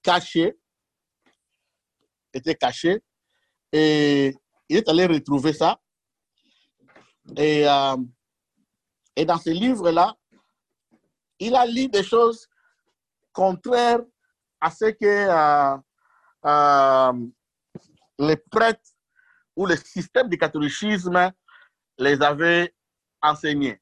caché, et il est allé retrouver ça. Et dans ce livre-là, il a lu des choses contraires à ce que les prêtres ou le système du catholicisme les avait enseignés.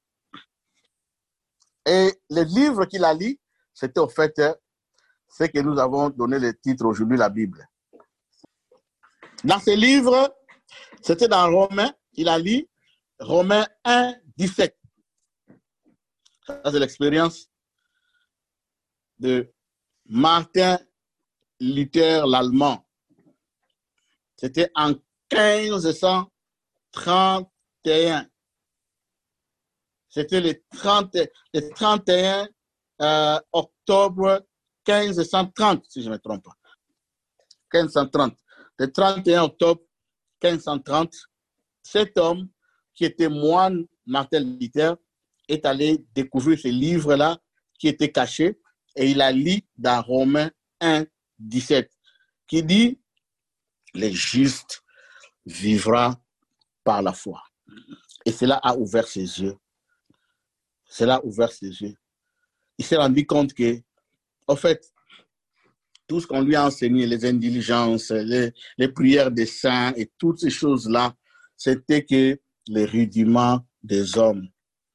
Et le livre qu'il a lu, c'était au fait ce que nous avons donné le titre aujourd'hui, la Bible. Dans ce livre, c'était dans Romains, il a lu Romains 1, 17. Ça, c'est l'expérience de Martin Luther l'Allemand. C'était en 1531. C'était le 31 octobre 1530, si je ne me trompe pas. 1530. Le 31 octobre 1530, cet homme qui était moine, Martin Luther, est allé découvrir ce livre-là qui était caché et il a lu dans Romains 1, 17, qui dit « Le juste vivra par la foi ». Et cela a ouvert ses yeux. Cela a ouvert ses yeux. Il s'est rendu compte que, en fait, tout ce qu'on lui a enseigné, les indulgences, les prières des saints et toutes ces choses-là, c'était que les rudiments des hommes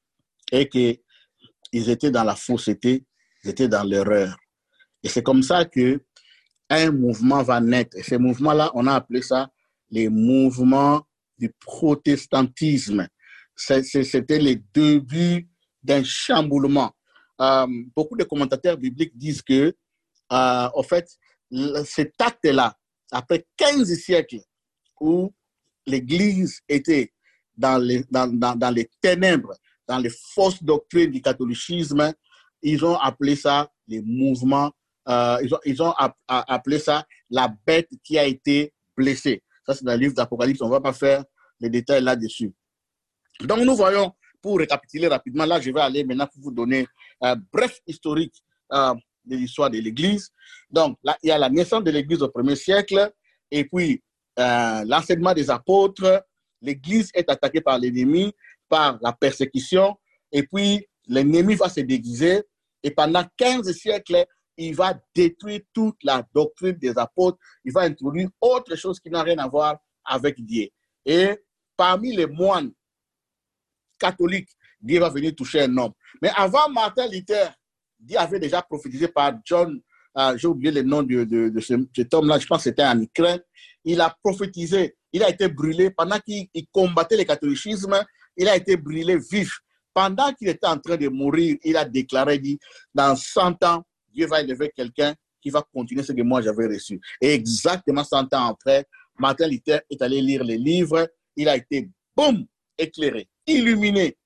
et qu'ils étaient dans la fausseté, ils étaient dans l'erreur. Et c'est comme ça qu'un mouvement va naître. Et ce mouvement-là, on a appelé ça les mouvements du protestantisme. C'était les débuts d'un chamboulement. Beaucoup de commentateurs bibliques disent que, en fait, cet acte-là, après 15 siècles où l'Église était dans les ténèbres, dans les fausses doctrines du catholicisme, ils ont appelé ça les mouvements, ils ont appelé ça la bête qui a été blessée. Ça, c'est dans le livre d'Apocalypse, on ne va pas faire les détails là-dessus. Donc, nous voyons, pour récapituler rapidement, là, je vais aller maintenant pour vous donner un bref historique de l'histoire de l'Église. Donc, là, il y a la naissance de l'Église au 1er siècle, et puis l'enseignement des apôtres. L'Église est attaquée par l'ennemi, par la persécution, et puis l'ennemi va se déguiser, et pendant 15 siècles, il va détruire toute la doctrine des apôtres, il va introduire autre chose qui n'a rien à voir avec Dieu. Et parmi les moines catholiques, Dieu va venir toucher un homme. Mais avant Martin Luther, Dieu avait déjà prophétisé par John, j'ai oublié le nom de cet homme-là, je pense que c'était en Ukraine. Il a prophétisé, il a été brûlé pendant qu'il combattait le catholicisme, il a été brûlé vif. Pendant qu'il était en train de mourir, il a déclaré, dit, dans 100 ans, Dieu va élever quelqu'un qui va continuer ce que moi j'avais reçu. Et exactement 100 ans après, Martin Luther est allé lire les livres, il a été, boum, éclairé, illuminé.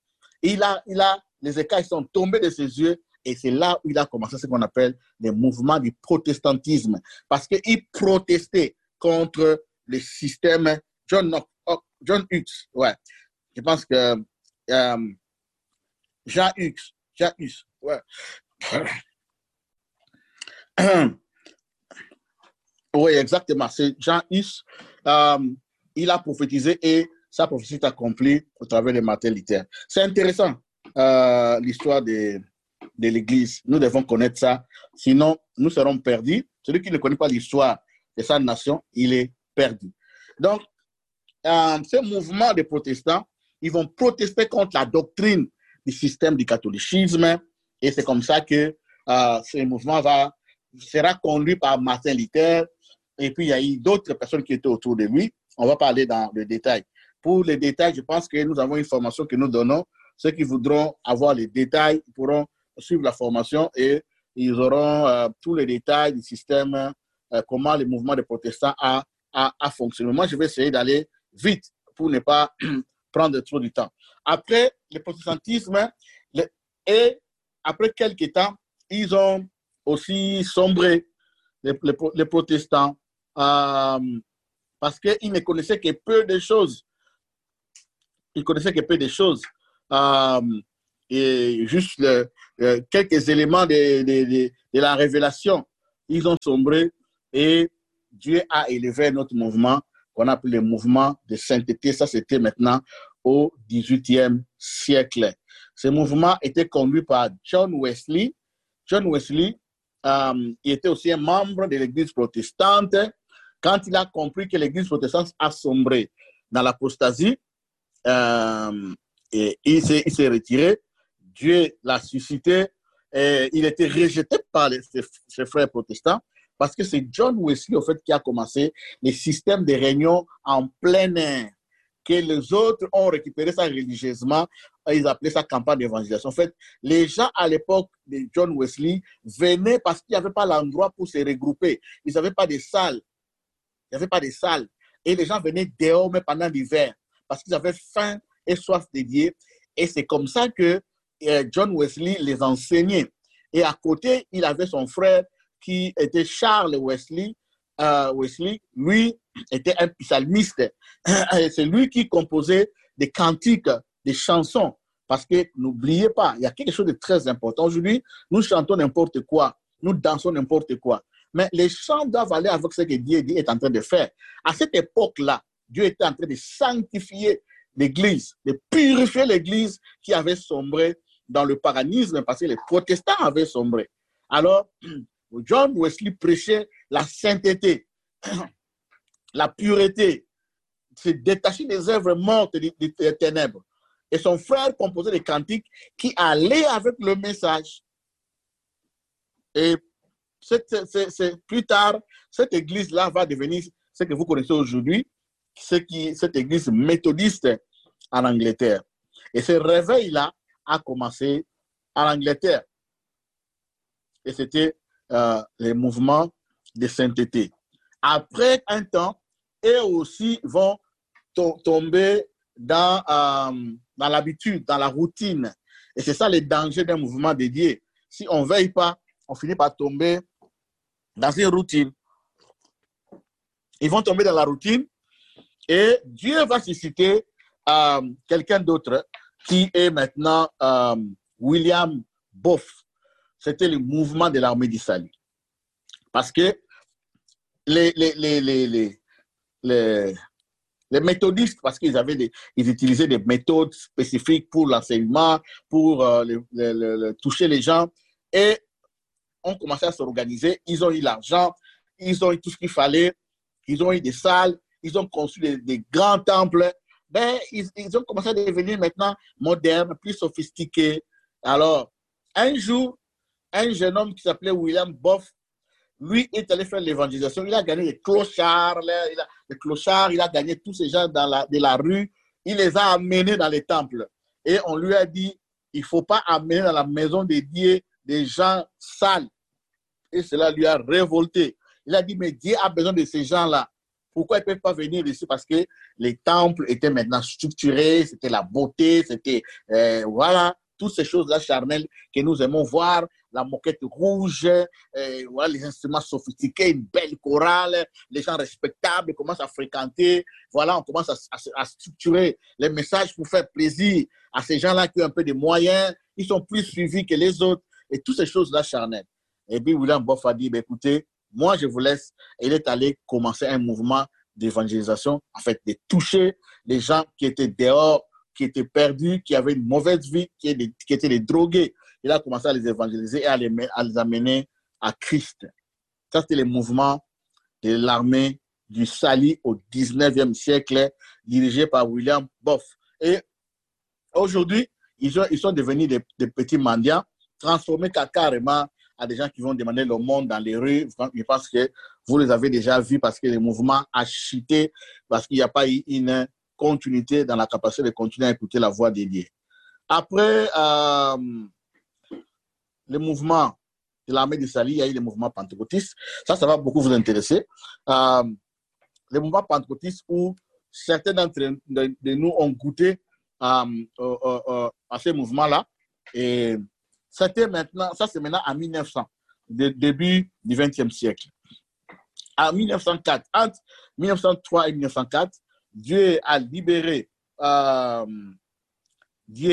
Les écailles sont tombées de ses yeux et c'est là où il a commencé ce qu'on appelle les mouvements du protestantisme. Parce qu'il protestait contre le système John Hus, ouais. Je pense que Jean Hus, ouais. Oui, exactement. C'est Jean Hus. Il a prophétisé et sa prophétie est accomplie au travers de Martin Luther. C'est intéressant, l'histoire de l'Église. Nous devons connaître ça. Sinon, nous serons perdus. Celui qui ne connaît pas l'histoire de sa nation, il est perdu. Donc, ce mouvement des protestants, ils vont protester contre la doctrine du système du catholicisme. Et c'est comme ça que ce mouvement sera conduit par Martin Luther. Et puis, il y a eu d'autres personnes qui étaient autour de lui. On va parler dans le détail. Pour les détails, je pense que nous avons une formation que nous donnons. Ceux qui voudront avoir les détails pourront suivre la formation et ils auront tous les détails du système, comment le mouvement des protestants a fonctionné. Moi, je vais essayer d'aller vite pour ne pas prendre trop de temps. Après le protestantisme, et après quelques temps, ils ont aussi sombré, les protestants, parce qu'ils ne connaissaient que peu de choses. Ils connaissaient que peu de choses. Et juste quelques éléments de la révélation. ils ont sombré et Dieu a élevé notre mouvement qu'on appelle le mouvement de sainteté. Ça, c'était maintenant au XVIIIe siècle. Ce mouvement était conduit par John Wesley. John Wesley, il était aussi un membre de l'Église protestante. Quand il a compris que l'Église protestante a sombré dans l'apostasie, et il s'est retiré. Dieu l'a suscité. Et il était rejeté par ses frères protestants parce que c'est John Wesley, au fait, qui a commencé les systèmes de réunion en plein air, que les autres ont récupéré ça religieusement. Ils appelaient ça campagne d'évangélisation. En fait, les gens à l'époque de John Wesley venaient parce qu'il n'y avait pas l'endroit pour se regrouper. Ils n'avaient pas de salles. Il n'y avait pas de salles. Et les gens venaient dehors, mais pendant l'hiver, parce qu'ils avaient faim et soif de Dieu. Et c'est comme ça que John Wesley les enseignait. Et à côté, il avait son frère qui était Charles Wesley. Wesley, lui, était un psalmiste. C'est lui qui composait des cantiques, des chansons. Parce que n'oubliez pas, il y a quelque chose de très important. Aujourd'hui, nous chantons n'importe quoi. Nous dansons n'importe quoi. Mais les chants doivent aller avec ce que Dieu est en train de faire. À cette époque-là, Dieu était en train de sanctifier l'Église, de purifier l'Église qui avait sombré dans le paganisme parce que les protestants avaient sombré. Alors, John Wesley prêchait la sainteté, la pureté, se détacher des œuvres mortes des ténèbres. Et son frère composait des cantiques qui allaient avec le message. Et plus tard, cette église-là va devenir ce que vous connaissez aujourd'hui, cette église méthodiste en Angleterre. Et ce réveil-là a commencé en Angleterre. Et c'était les mouvements de sainteté. Après un temps, eux aussi vont tomber dans l'habitude, dans la routine. Et c'est ça le danger d'un mouvement dédié. Si on ne veille pas, on finit par tomber dans une routine. Ils vont tomber dans la routine et Dieu va susciter quelqu'un d'autre qui est maintenant William Booth. C'était le mouvement de l'armée du salut. Parce que les méthodistes, parce qu'ils ils utilisaient des méthodes spécifiques pour l'enseignement, pour toucher les gens, et ont commencé à s'organiser. Ils ont eu l'argent, ils ont eu tout ce qu'il fallait, ils ont eu des salles, ils ont construit des grands temples. Ben, ils ont commencé à devenir maintenant modernes, plus sophistiqués. Alors, un jour, un jeune homme qui s'appelait William Booth, lui est allé faire l'évangélisation. Il a gagné les clochards, il a gagné tous ces gens de la rue. Il les a amenés dans les temples. Et on lui a dit, il ne faut pas amener dans la maison de Dieu des gens sales. Et cela lui a révolté. Il a dit, mais Dieu a besoin de ces gens-là. Pourquoi ils ne peuvent pas venir ici? Parce que les temples étaient maintenant structurés, c'était la beauté, c'était, voilà, toutes ces choses-là charnelles que nous aimons voir, la moquette rouge, voilà, les instruments sophistiqués, une belle chorale, les gens respectables commencent à fréquenter, voilà, on commence à structurer les messages pour faire plaisir à ces gens-là qui ont un peu de moyens, ils sont plus suivis que les autres, et toutes ces choses-là charnelles. Et puis William Booth a dit, ben, écoutez, moi je vous laisse. Et il est allé commencer un mouvement d'évangélisation, en fait, de toucher les gens qui étaient dehors, qui étaient perdus, qui avaient une mauvaise vie, qui étaient des drogués. Il a commencé à les évangéliser et à les amener à Christ. Ça, c'était le mouvement de l'armée du salut au 19e siècle, dirigé par William Booth. Et aujourd'hui, ils sont devenus des petits mendiants, transformés carrément à des gens qui vont demander le monde dans les rues. Je pense que vous les avez déjà vus parce que le mouvement a chuté, parce qu'il n'y a pas eu une continuité dans la capacité de continuer à écouter la voix de Dieu. Après le mouvement de l'armée du salut, il y a eu le mouvement pentecôtiste. Ça va beaucoup vous intéresser. Le mouvement pentecôtiste où certains d'entre nous ont goûté à ce mouvement-là. Et c'est maintenant en 1900, début du XXe siècle. En 1904, entre 1903 et 1904, Dieu a libéré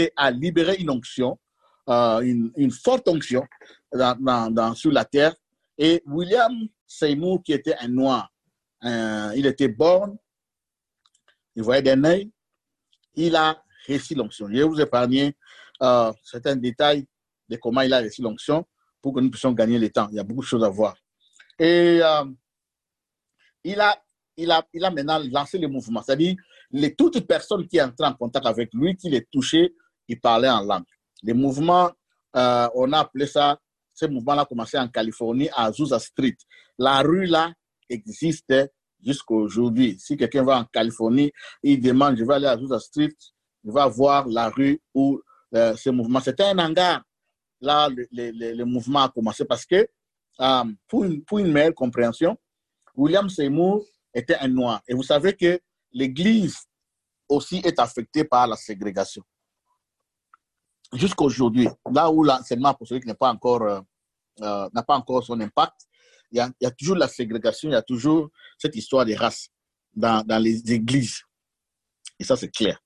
une onction, une forte onction sur la terre. Et William Seymour, qui était un noir, il était borgne, il voyait des nègres, il a reçu l'onction. Je vais vous épargner certains détails de comment il a reçu l'onction pour que nous puissions gagner le temps. Il y a beaucoup de choses à voir. Et il a maintenant lancé le mouvement. C'est-à-dire, toute personne qui est entrée en contact avec lui, qui les touchait, il parlait en langue. Les mouvements, on a appelé ça, ce mouvement-là a commencé en Californie, à Azusa Street. La rue là existe jusqu'à aujourd'hui. Si quelqu'un va en Californie, il demande, je vais aller à Azusa Street, il va voir la rue où ce mouvement. C'était un hangar. Là, le mouvement a commencé parce que, pour une meilleure compréhension, William Seymour était un noir. Et vous savez que l'Église aussi est affectée par la ségrégation. Jusqu'à aujourd'hui, là où l'enseignement apostolique n'a pas encore son impact, il y a toujours la ségrégation, il y a toujours cette histoire des races dans les églises. Et ça, c'est clair.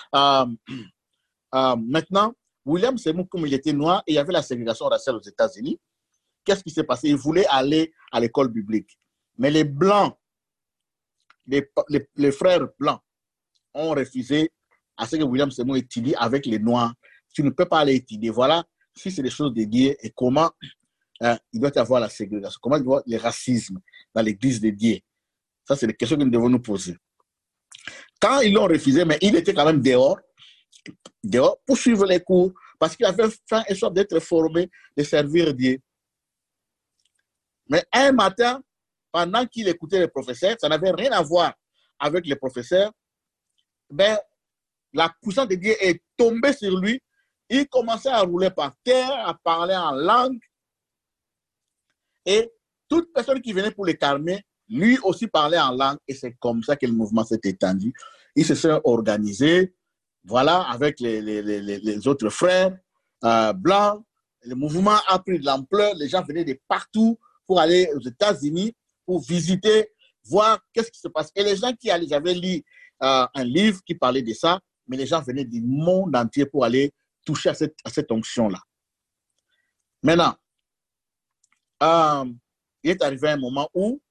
Maintenant, William Seymour, comme il était noir, et il y avait la ségrégation raciale aux États-Unis, qu'est-ce qui s'est passé? Il voulait aller à l'école biblique. Mais les Blancs, les frères Blancs, ont refusé à ce que William Seymour étudie avec les Noirs. Tu ne peux pas aller étudier. Voilà, si c'est des choses dédiées et comment il doit y avoir la ségrégation, comment il doit y avoir le racisme dans l'église de Dieu. Ça, c'est des questions que nous devons nous poser. Quand ils l'ont refusé, mais il était quand même dehors pour suivre les cours, parce qu'il avait faim et soif d'être formé, de servir Dieu. Mais un matin, pendant qu'il écoutait les professeurs, ça n'avait rien à voir avec les professeurs, ben, la puissance de Dieu est tombée sur lui. Il commençait à rouler par terre, à parler en langue. Et toute personne qui venait pour le calmer, lui aussi parlait en langue. Et c'est comme ça que le mouvement s'est étendu. Ils se sont organisés, voilà, avec les autres frères blancs. Le mouvement a pris de l'ampleur. Les gens venaient de partout pour aller aux États-Unis, pour visiter, voir qu'est-ce qui se passe. Et les gens qui allaient, j'avais lu un livre qui parlait de ça, mais les gens venaient du monde entier pour aller toucher à cette onction-là. Maintenant, il est arrivé un moment où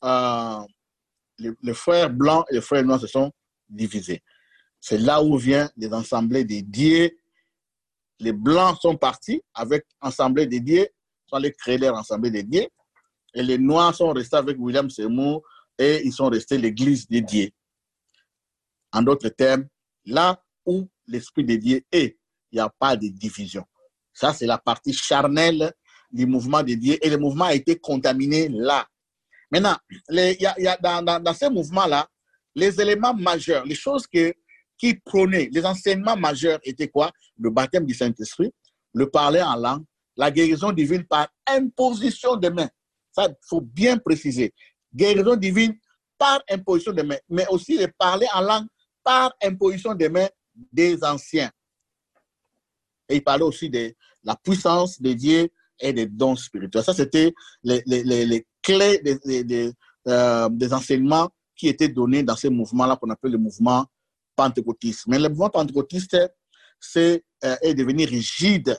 les frères blancs et les frères noirs se sont divisés. C'est là où viennent les assemblées dédiées. Les blancs sont partis avec assemblée dédiée, sont allés créer leur assemblée dédiée, et les noirs sont restés avec William Seymour et ils sont restés l'église dédiée. En d'autres termes, là où l'esprit dédié est, il n'y a pas de division. Ça, c'est la partie charnelle du mouvement dédié et le mouvement a été contaminé là. Maintenant, dans ces mouvements-là, les éléments majeurs, les choses qui prônaient, les enseignements majeurs étaient quoi? Le baptême du Saint-Esprit, le parler en langue, la guérison divine par imposition de main. Ça, il faut bien préciser. Guérison divine par imposition de main, mais aussi le parler en langue par imposition des mains des anciens. Et il parlait aussi de la puissance de Dieu et des dons spirituels. Ça, c'était les clés des enseignements qui étaient donnés dans ce mouvement-là qu'on appelle le mouvement pentecôtiste. Mais le mouvement pentecôtiste est devenu rigide.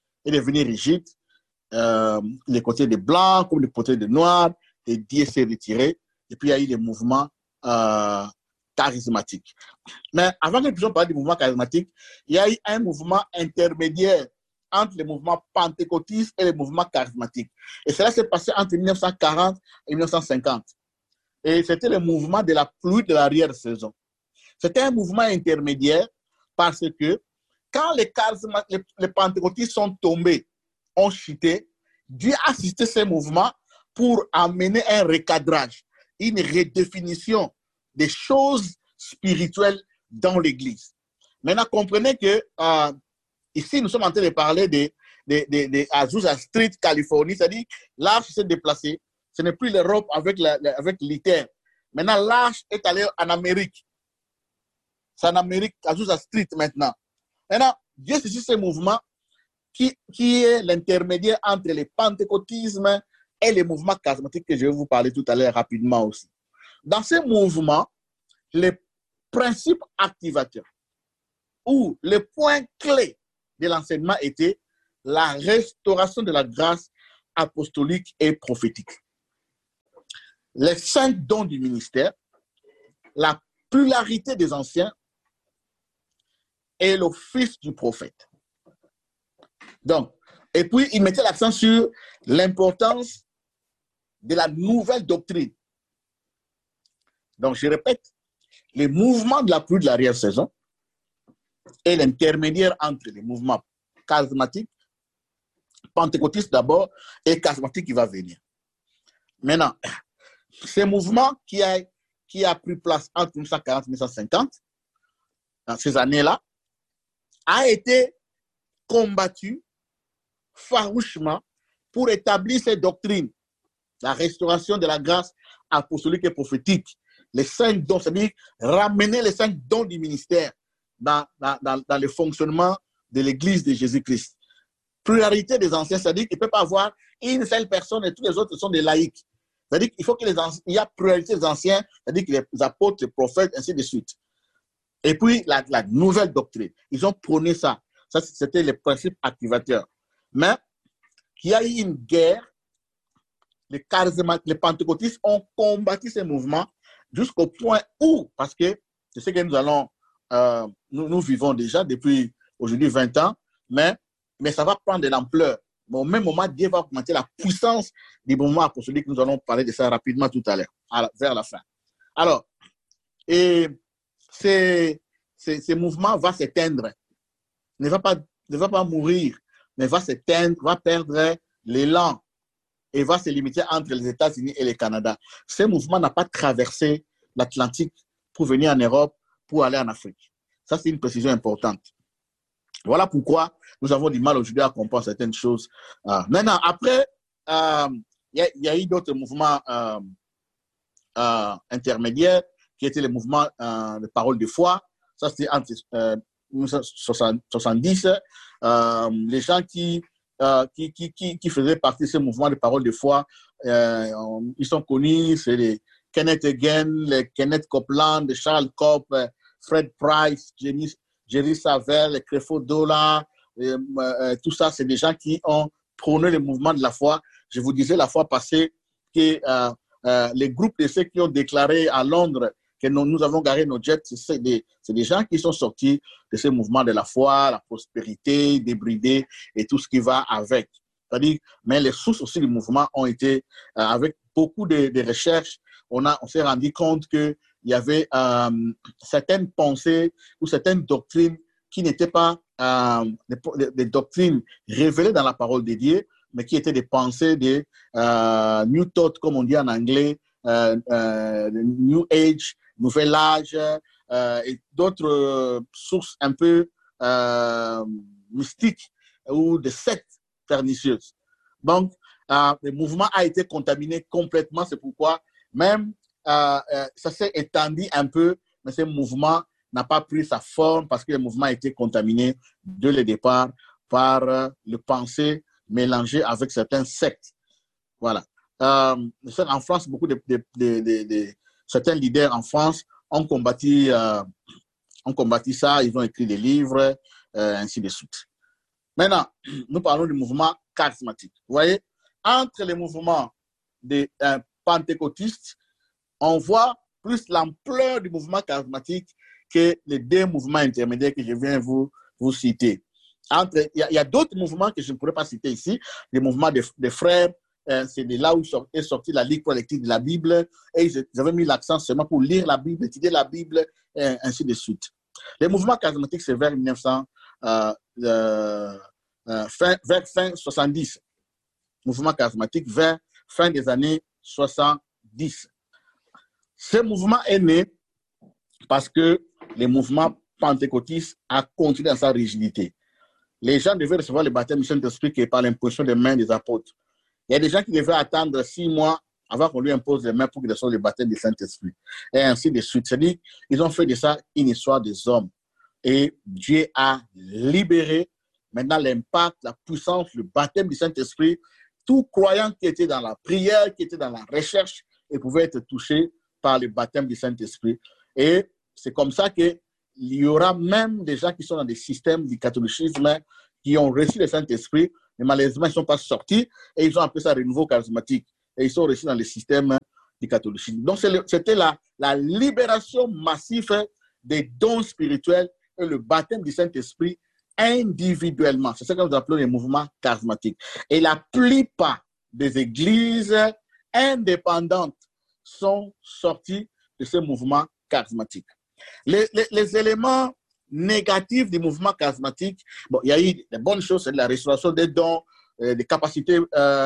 Les côtés des blancs comme les côtés des noirs, et Dieu s'est retiré. Et puis, il y a eu des mouvements charismatique. Mais avant que nous puissions parler du mouvement charismatique, il y a eu un mouvement intermédiaire entre les mouvements pentecôtistes et les mouvements charismatiques. Et cela s'est passé entre 1940 et 1950. Et c'était le mouvement de la pluie de l'arrière-saison. C'était un mouvement intermédiaire parce que quand les pentecôtistes sont tombés, ont chuté, Dieu a assisté ces mouvements pour amener un recadrage, une redéfinition des choses spirituelles dans l'Église. Maintenant, comprenez que ici, nous sommes en train de parler de Azusa Street, Californie, c'est-à-dire l'arche s'est déplacée. Ce n'est plus l'Europe avec l'Italie. Maintenant, l'arche est allée en Amérique. C'est en Amérique, Azusa Street maintenant. Maintenant, Dieu saisit ce mouvement qui est l'intermédiaire entre le pentecôtisme et les mouvements charismatiques que je vais vous parler tout à l'heure rapidement aussi. Dans ces mouvements, les principes activateurs ou les points clés de l'enseignement étaient la restauration de la grâce apostolique et prophétique. Les 5 dons du ministère, la pluralité des anciens et l'office du prophète. Donc, et puis, il mettait l'accent sur l'importance de la nouvelle doctrine. Donc, je répète, les mouvements de la pluie de l'arrière-saison et l'intermédiaire entre les mouvements charismatiques, pentecôtistes d'abord, et charismatiques qui va venir. Maintenant, ces mouvements qui a pris place entre 1940 et 1950, dans ces années-là, a été combattu farouchement pour établir ces doctrines, la restauration de la grâce apostolique et prophétique, les 5 dons, c'est-à-dire ramener les 5 dons du ministère dans le fonctionnement de l'Église de Jésus-Christ. Pluralité des anciens, c'est-à-dire qu'il ne peut pas avoir une seule personne et tous les autres sont des laïcs. C'est-à-dire qu'il faut qu'il y a pluralité des anciens, c'est-à-dire que les apôtres, les prophètes, ainsi de suite. Et puis, la nouvelle doctrine. Ils ont prôné ça. Ça, c'était les principes activateurs. Mais, il y a eu une guerre. Les pentecôtistes ont combattu ces mouvements jusqu'au point où, parce que c'est ce que nous allons, nous vivons déjà depuis aujourd'hui 20 ans, mais ça va prendre de l'ampleur. Mais au même moment, Dieu va augmenter la puissance des mouvements apostoliques. Nous allons parler de ça rapidement tout à l'heure, vers la fin. Alors, et ces mouvements vont s'éteindre. Ne va pas mourir, mais va s'éteindre, va perdre l'élan et va se limiter entre les États-Unis et le Canada. Ce mouvement n'a pas traversé l'Atlantique pour venir en Europe, pour aller en Afrique. Ça, c'est une précision importante. Voilà pourquoi nous avons du mal aujourd'hui à comprendre certaines choses. Maintenant, après, il y a eu d'autres mouvements intermédiaires qui étaient les mouvements de parole de foi. Ça, c'était entre 1970. Les gens qui faisaient partie de ce mouvement de parole de foi, ils sont connus, c'est les Kenneth Hagin, les Kenneth Copeland, les Charles Kopp, Fred Price, Jerry Savelle, les Creflo Dollar, tout ça, c'est des gens qui ont prôné le mouvement de la foi. Je vous disais la fois passée que les groupes de ceux qui ont déclaré à Londres que nous avons garé nos jets, c'est des gens qui sont sortis de ce mouvement de la foi, la prospérité, débridée et tout ce qui va avec. C'est-à-dire, mais les sources aussi du mouvement ont été, avec beaucoup de recherches, on s'est rendu compte qu'il y avait certaines pensées ou certaines doctrines qui n'étaient pas des doctrines révélées dans la parole de Dieu, mais qui étaient des pensées de New Thought, comme on dit en anglais, New Age, Nouvel Âge, et d'autres sources un peu mystiques ou de sectes pernicieuses. Donc, le mouvement a été contaminé complètement, c'est pourquoi même ça s'est étendu un peu, mais ce mouvement n'a pas pris sa forme parce que le mouvement a été contaminé dès le départ par le pensée mélangé avec certains sectes. Voilà. En France, beaucoup certains leaders en France ont combattu ça, ils ont écrit des livres, ainsi de suite. Maintenant, nous parlons du mouvement charismatique. Vous voyez, entre les mouvements des pentecôtistes, on voit plus l'ampleur du mouvement charismatique que les 2 mouvements intermédiaires que je viens vous citer. Il y a d'autres mouvements que je ne pourrais pas citer ici, les mouvements des frères, c'est de là où est sortie la Ligue collective de la Bible, et ils avaient mis l'accent seulement pour lire la Bible, étudier la Bible, et ainsi de suite. Les mouvements charismatiques, c'est vers fin 70. Mouvement charismatique vers fin des années 70. Ce mouvement est né parce que le mouvement pentecôtiste a continué dans sa rigidité. Les gens devaient recevoir le baptême du Saint-Esprit qui est par l'imposition des mains des apôtres. Il y a des gens qui devaient attendre 6 mois avant qu'on lui impose les mains pour qu'il reçoive le baptême du Saint-Esprit. Et ainsi de suite. C'est-à-dire, ils ont fait de ça une histoire des hommes. Et Dieu a libéré maintenant l'impact, la puissance, le baptême du Saint-Esprit. Tout croyant qui était dans la prière, qui était dans la recherche, et pouvait être touché par le baptême du Saint-Esprit. Et c'est comme ça qu'il y aura même des gens qui sont dans des systèmes du catholicisme qui ont reçu le Saint-Esprit, mais malheureusement, ils ne sont pas sortis et ils ont appelé ça renouveau charismatique. Et ils sont restés dans le système du catholicisme. Donc, c'était la libération massive des dons spirituels et le baptême du Saint-Esprit individuellement. C'est ce que nous appelons les mouvements charismatiques. Et la plupart des églises indépendantes sont sorties de ce mouvement charismatique. Les éléments négatifs du mouvement charismatique, bon, il y a eu des bonnes choses, c'est de la restauration des dons, des capacités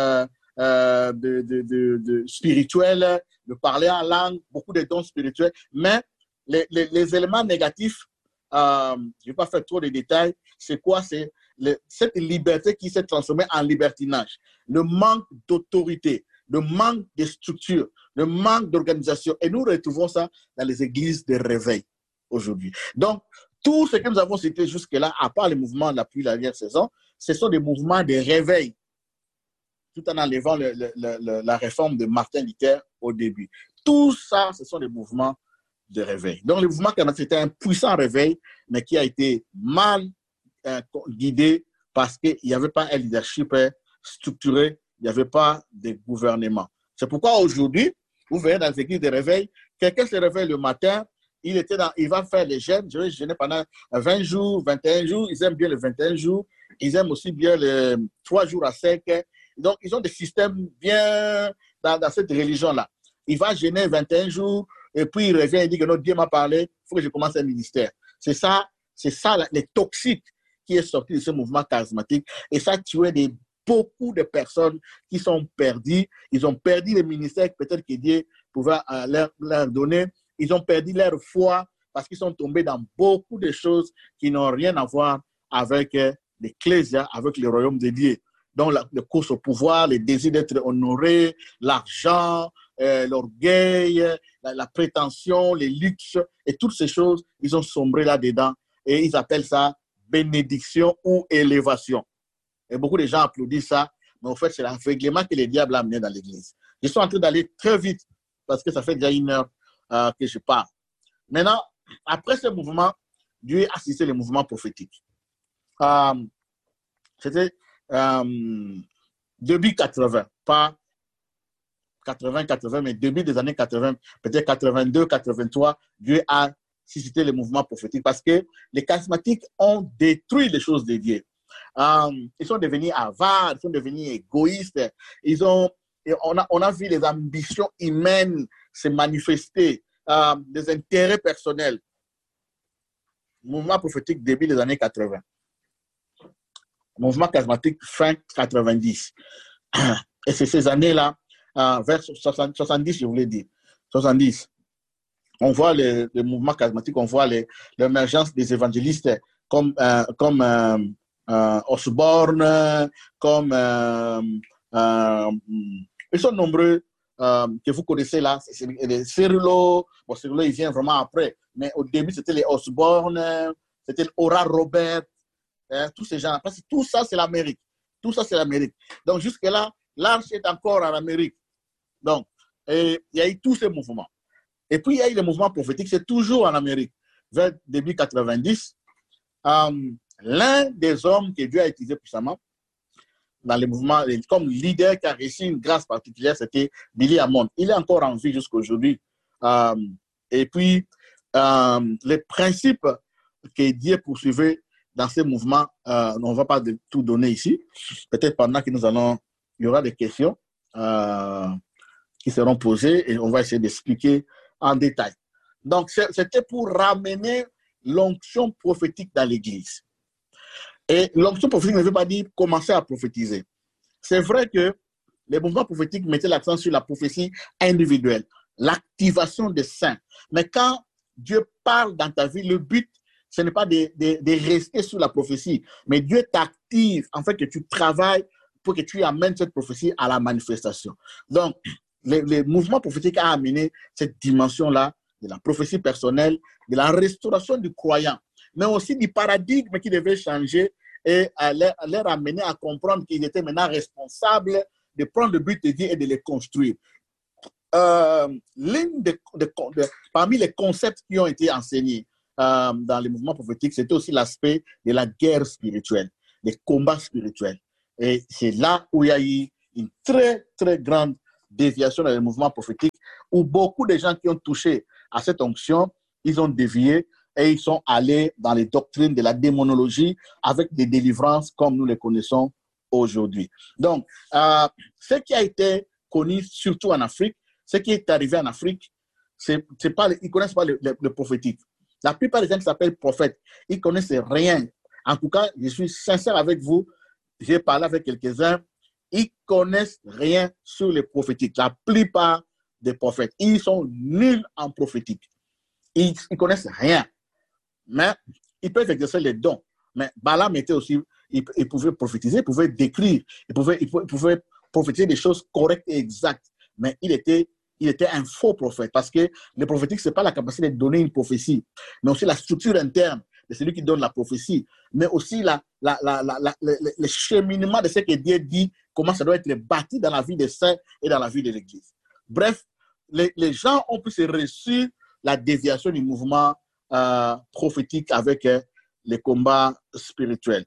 spirituelles, de parler en langue, beaucoup de dons spirituels, mais les éléments négatifs, je ne vais pas faire trop de détails, c'est quoi? C'est cette liberté qui s'est transformée en libertinage, le manque d'autorité, le manque de structure, le manque d'organisation. Et nous retrouvons ça dans les églises de réveil aujourd'hui. Donc, tout ce que nous avons cité jusque-là, à part les mouvements de la pluie, la dernière saison, ce sont des mouvements de réveil, tout en enlevant la réforme de Martin Luther au début. Tout ça, ce sont des mouvements de réveil. Donc, le mouvement charismatique, c'était un puissant réveil, mais qui a été mal guidé parce qu'il n'y avait pas un leadership structuré, il n'y avait pas de gouvernement. C'est pourquoi aujourd'hui, vous verrez dans les églises de réveil, quelqu'un se réveille le matin, il va faire les jeûnes, je vais jeûner pendant 20 jours, 21 jours, ils aiment bien les 21 jours, ils aiment aussi bien les 3 jours à sec. Donc, ils ont des systèmes bien dans cette religion-là. Il va jeûner 21 jours, et puis il revient et dit que notre Dieu m'a parlé, il faut que je commence un ministère. C'est ça les toxiques qui est sorti de ce mouvement charismatique. Et ça a tué beaucoup de personnes qui sont perdues. Ils ont perdu le ministère peut-être que Dieu pouvait leur donner. Ils ont perdu leur foi parce qu'ils sont tombés dans beaucoup de choses qui n'ont rien à voir avec l'ecclésia, avec le royaume de Dieu. Donc, la course au pouvoir, le désir d'être honoré, l'argent, l'orgueil, la prétention, les luxes et toutes ces choses, ils ont sombré là-dedans et ils appellent ça bénédiction ou élévation. Et beaucoup de gens applaudissent ça, mais en fait, c'est l'aveuglement que le diable a amené dans l'église. Je suis en train d'aller très vite parce que ça fait déjà 1 heure que je parle. Maintenant, après ce mouvement, Dieu a assisté le mouvement prophétique. C'était début 80, pas 80, mais début des années 80, peut-être 82, 83, Dieu a suscité le mouvement prophétique parce que les charismatiques ont détruit les choses de Dieu. Ils sont devenus avares, ils sont devenus égoïstes. On a vu les ambitions humaines se manifester, des intérêts personnels. Mouvement prophétique début des années 80. Mouvement charismatique fin 90. Et c'est ces années-là, vers 70, je voulais dire, 70. On voit le mouvement charismatique, on voit l'émergence des évangélistes comme Osborne, comme ils sont nombreux que vous connaissez là, c'est Cyrilo. Bon, Cyrilo, il vient vraiment après, mais au début, c'était les Osborne, c'était Ora Robert, tous ces gens. Parce que tout ça, c'est l'Amérique. Tout ça, c'est l'Amérique. Donc, jusque-là, l'arche est encore en Amérique. Donc, il y a eu tous ces mouvements. Et puis, il y a eu les mouvements prophétiques, c'est toujours en Amérique. Vers début 90, l'un des hommes que Dieu a utilisé puissamment dans les mouvements, comme leader qui a reçu une grâce particulière, c'était Billy Hammond. Il est encore en vie jusqu'à aujourd'hui. Et puis, les principes que Dieu poursuivait dans ces mouvements, on ne va pas tout donner ici. Peut-être pendant que il y aura des questions qui seront posées et on va essayer d'expliquer en détail. Donc, c'était pour ramener l'onction prophétique dans l'Église. Et l'onction prophétique ne veut pas dire commencer à prophétiser. C'est vrai que les mouvements prophétiques mettaient l'accent sur la prophétie individuelle, l'activation des saints. Mais quand Dieu parle dans ta vie, le but, ce n'est pas de rester sur la prophétie, mais Dieu t'active en fait que tu travailles pour que tu amènes cette prophétie à la manifestation. Donc, les mouvements prophétiques ont amené cette dimension-là de la prophétie personnelle, de la restauration du croyant, mais aussi du paradigme qui devait changer et à leur amener à comprendre qu'ils étaient maintenant responsables de prendre le but de Dieu et de les construire. Parmi les concepts qui ont été enseignés dans les mouvements prophétiques, c'était aussi l'aspect de la guerre spirituelle, des combats spirituels. Et c'est là où il y a eu une très, très grande déviation dans le mouvement prophétique, où beaucoup de gens qui ont touché à cette onction, ils ont dévié et ils sont allés dans les doctrines de la démonologie avec des délivrances comme nous les connaissons aujourd'hui. Donc, ce qui a été connu surtout en Afrique, ce qui est arrivé en Afrique, c'est pas, ils ne connaissent pas le prophétique. La plupart des gens qui s'appellent prophètes, ils ne connaissent rien. En tout cas, je suis sincère avec vous, j'ai parlé avec quelques-uns, ils ne connaissent rien sur le prophétique. La plupart des prophètes, ils sont nuls en prophétique. Ils ne connaissent rien. Mais ils peuvent exercer les dons. Mais Balaam était aussi, il pouvait prophétiser, il pouvait décrire, il pouvait prophétiser des choses correctes et exactes. Mais il était un faux prophète parce que le prophétique, ce n'est pas la capacité de donner une prophétie, mais aussi la structure interne de celui qui donne la prophétie, mais aussi le cheminement de ce que Dieu dit, comment ça doit être bâti dans la vie des saints et dans la vie de l'Église. Bref, les gens ont pu se reçu la déviation du mouvement prophétique avec les combats spirituels.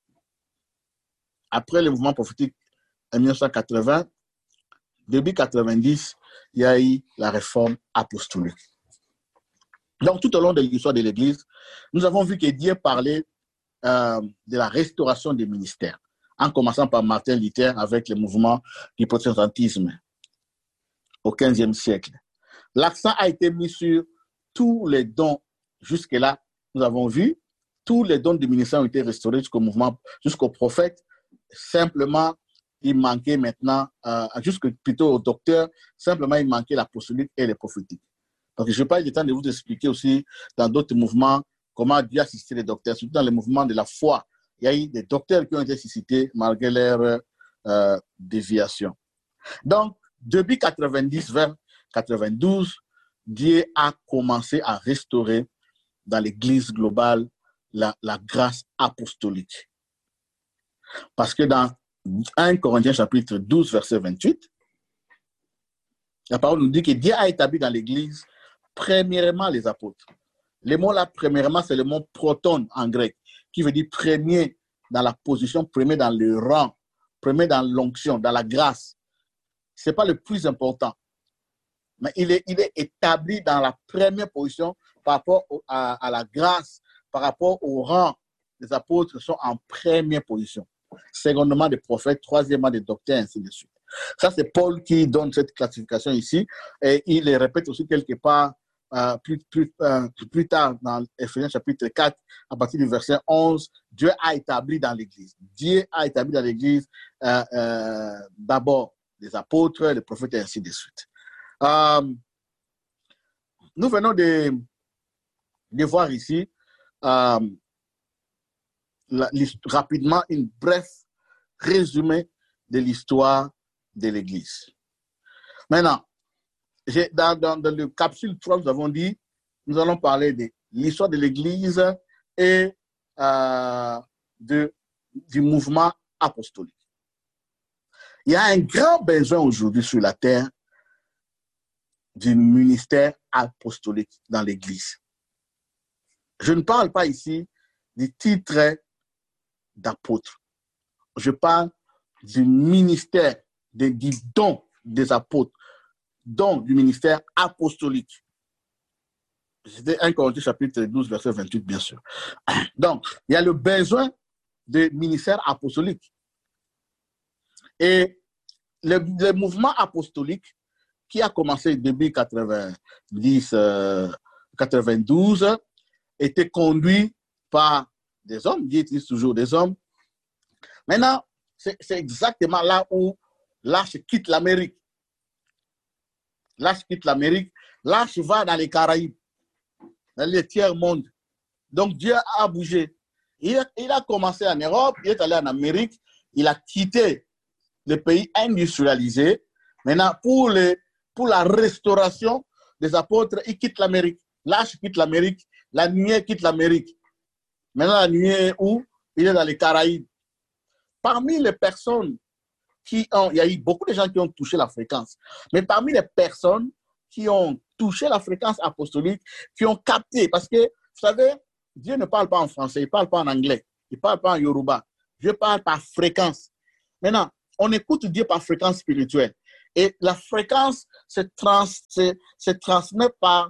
Après le mouvement prophétique en 1980, début 90, il y a eu la réforme apostolique. Donc, tout au long de l'histoire de l'Église, nous avons vu que Dieu parlait de la restauration des ministères, en commençant par Martin Luther avec le mouvement du protestantisme au XVe siècle. L'accent a été mis sur tous les dons. Jusque-là, nous avons vu, tous les dons du ministère ont été restaurés jusqu'au mouvement, jusqu'au prophète. Simplement, il manquait maintenant, plutôt au docteur, simplement il manquait l'apostolique et les prophétiques. Donc, je n'ai pas eu le temps de vous expliquer aussi dans d'autres mouvements comment Dieu a suscité les docteurs, surtout dans le mouvement de la foi. Il y a eu des docteurs qui ont été suscités malgré leur déviation. Donc, depuis 90 vers 92, Dieu a commencé à restaurer dans l'Église globale la grâce apostolique. Parce que dans 1 Corinthiens chapitre 12, verset 28, la parole nous dit que Dieu a établi dans l'Église premièrement les apôtres. Le mot là, premièrement, c'est le mot proton en grec, qui veut dire premier dans la position, premier dans le rang, premier dans l'onction, dans la grâce. Ce n'est pas le plus important. Mais il est établi dans la première position par rapport à la grâce, par rapport au rang. Les apôtres sont en première position. Secondement, des prophètes. Troisièmement, des docteurs, ainsi de suite. Ça, c'est Paul qui donne cette classification ici. Et il les répète aussi quelque part plus tard dans Éphésiens chapitre 4, à partir du verset 11. Dieu a établi dans l'Église. Dieu a établi dans l'Église d'abord les apôtres, les prophètes, et ainsi de suite. Nous venons de voir ici rapidement une bref résumé de l'histoire de l'Église. Maintenant, dans le capsule 3, nous avons dit, nous allons parler de l'histoire de l'Église et du mouvement apostolique. Il y a un grand besoin aujourd'hui sur la terre du ministère apostolique dans l'Église. Je ne parle pas ici du titre d'apôtre. Je parle du ministère, du don des apôtres, don du ministère apostolique. C'était 1 Corinthiens chapitre 12, verset 28, bien sûr. Donc, il y a le besoin de ministère apostolique. Et le mouvement apostolique qui a commencé début 92, était conduit par des hommes, Dieu utilise toujours des hommes. Maintenant, c'est exactement là où l'arche quitte l'Amérique. L'arche quitte l'Amérique, l'arche va dans les Caraïbes, dans les tiers-monde. Donc Dieu a bougé. Il a commencé en Europe, il est allé en Amérique, il a quitté les pays industrialisés. Maintenant, pour la restauration des apôtres, il quitte l'Amérique. L'arche quitte l'Amérique, la nuée quitte l'Amérique. Maintenant, la nuée est où? Il est dans les Caraïbes. Parmi les personnes il y a eu beaucoup de gens qui ont touché la fréquence, mais parmi les personnes qui ont touché la fréquence apostolique, qui ont capté, parce que, vous savez, Dieu ne parle pas en français, il ne parle pas en anglais, il ne parle pas en yoruba. Dieu parle par fréquence. Maintenant, on écoute Dieu par fréquence spirituelle. Et la fréquence se transmet par,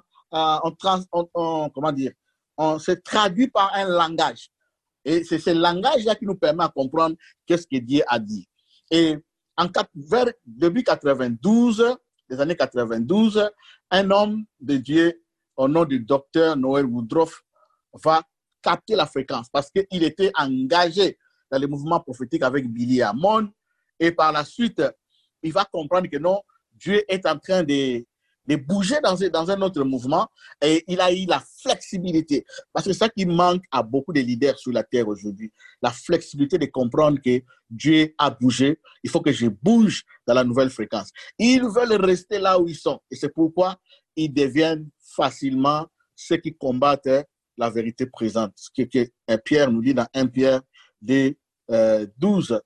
comment dire, on se traduit par un langage. Et c'est ce langage-là qui nous permet de comprendre qu'est-ce que Dieu a dit. Et vers début 92, les années 92, un homme de Dieu au nom du docteur Noël Woodruff va capter la fréquence parce qu'il était engagé dans le mouvement prophétique avec Billy Hamon. Et par la suite, il va comprendre que non, Dieu est en train de bouger dans un autre mouvement et il a eu la flexibilité. Parce que c'est ça qui manque à beaucoup de leaders sur la terre aujourd'hui. La flexibilité de comprendre que Dieu a bougé. Il faut que je bouge dans la nouvelle fréquence. Ils veulent rester là où ils sont. Et c'est pourquoi ils deviennent facilement ceux qui combattent la vérité présente. Ce que Pierre nous dit dans 1 Pierre 12.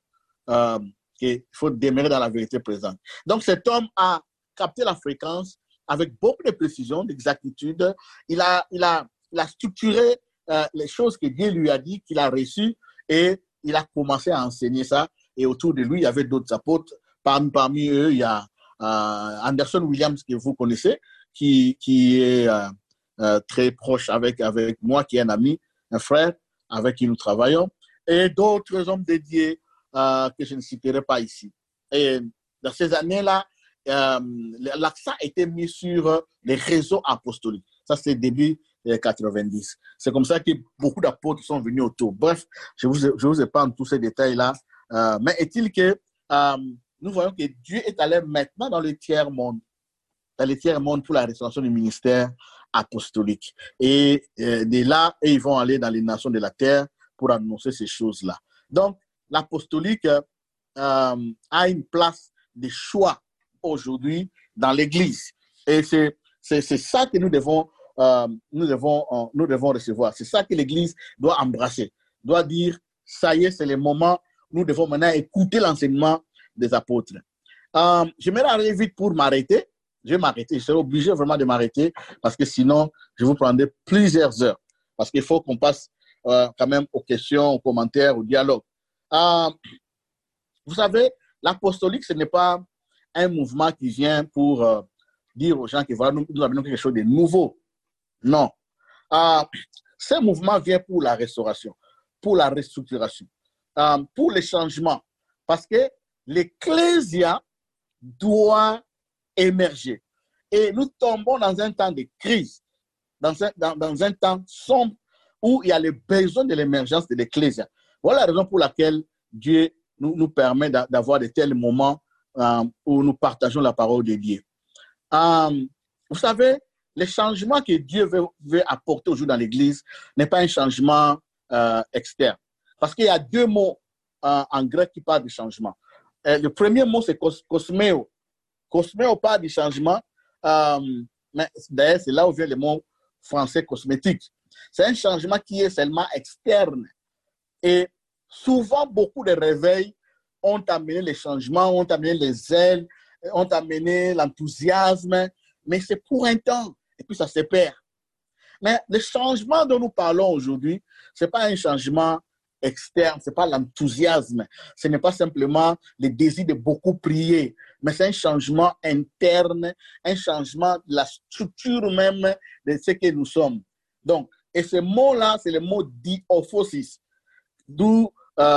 Il faut demeurer dans la vérité présente. Donc, cet homme a capté la fréquence avec beaucoup de précision, d'exactitude. Il a structuré les choses que Dieu lui a dit, qu'il a reçues, et il a commencé à enseigner ça. Et autour de lui, il y avait d'autres apôtres. Parmi eux, il y a Anderson Williams, que vous connaissez, qui est très proche avec moi, qui est un ami, un frère, avec qui nous travaillons, et d'autres hommes dédiés que je ne citerai pas ici. Et dans ces années-là, l'accent a été mis sur les réseaux apostoliques. Ça, c'est début 90. C'est comme ça que beaucoup d'apôtres sont venus autour. Bref, je vous épargne tous ces détails-là. Mais est-il que nous voyons que Dieu est allé maintenant dans le tiers-monde pour la restauration du ministère apostolique. Et de là, ils vont aller dans les nations de la terre pour annoncer ces choses-là. Donc, l'apostolique a une place de choix aujourd'hui dans l'Église. Et c'est ça que nous devons recevoir. C'est ça que l'Église doit embrasser. Doit dire, ça y est, c'est le moment. Nous devons maintenant écouter l'enseignement des apôtres. J'aimerais aller vite pour m'arrêter. Je vais m'arrêter. Je serai obligé vraiment de m'arrêter parce que sinon, je vous prendrai plusieurs heures. Parce qu'il faut qu'on passe quand même aux questions, aux commentaires, au dialogue. Vous savez, l'apostolique, ce n'est pas un mouvement qui vient pour dire aux gens que voilà, nous avons quelque chose de nouveau. Non. Ce mouvement vient pour la restauration, pour la restructuration, pour les changements. Parce que l'Ecclésia doit émerger. Et nous tombons dans un temps de crise, dans un temps sombre où il y a le besoin de l'émergence de l'Ecclésia. Voilà la raison pour laquelle Dieu nous permet d'avoir de tels moments où nous partageons la parole de Dieu. Vous savez, le changement que Dieu veut apporter aujourd'hui dans l'Église n'est pas un changement externe. Parce qu'il y a deux mots en grec qui parlent du changement. Le premier mot, c'est kosmeo. Kosmeo parle du changement, mais d'ailleurs, c'est là où vient le mot français cosmétique. C'est un changement qui est seulement externe. Et souvent, beaucoup de réveils ont amené les changements, ont amené les ailes, ont amené l'enthousiasme, mais c'est pour un temps, et puis ça se perd. Mais le changement dont nous parlons aujourd'hui, ce n'est pas un changement externe, ce n'est pas l'enthousiasme, ce n'est pas simplement le désir de beaucoup prier, mais c'est un changement interne, un changement de la structure même de ce que nous sommes. Donc, et ce mot-là, c'est le mot diophosis, d'où